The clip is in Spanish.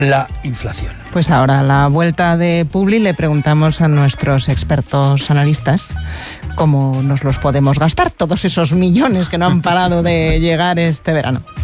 la inflación. Pues ahora, a la vuelta de Publi, le preguntamos a nuestros expertos analistas cómo nos los podemos gastar, todos esos millones que no han parado de llegar este verano.